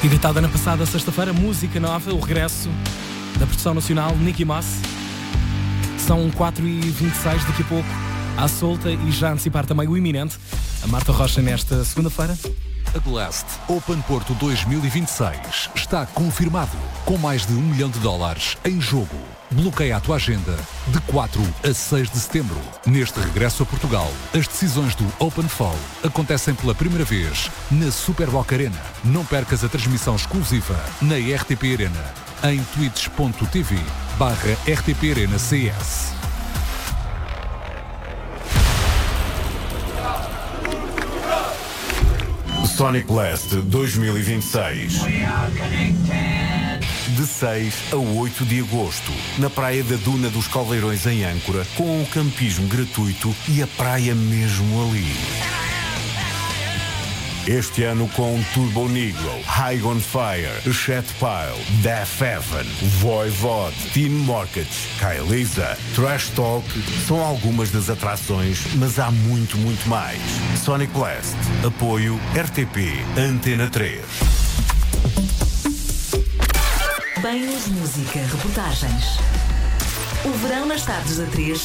Editada na passada sexta-feira, música nova, o regresso da produção nacional Nicky Moss. São 4h26, daqui a pouco à solta, e já antecipar também o iminente, a Marta Rocha nesta segunda-feira. A Blast Open Porto 2026 está confirmado, com mais de $1 milhão em jogo. Bloqueia a tua agenda de 4 a 6 de setembro. Neste regresso a Portugal, as decisões do Open Fall acontecem pela primeira vez na Superboc Arena. Não percas a transmissão exclusiva na RTP Arena, em twitch.tv/RTP Arena CS. Sonic Blast 2026. De 6 a 8 de agosto, na Praia da Duna dos Caldeirões, em Âncora, com o campismo gratuito e a praia mesmo ali. Este ano com Turbo Negro, High on Fire, Shatpile, Death Heaven, Voivod, Teen Mortgage, Kaelisa, Trash Talk, são algumas das atrações, mas há muito, muito mais. Sonic Blast, apoio RTP, Antena 3. Bem-nos Música, reportagens. O verão nas tardes da 3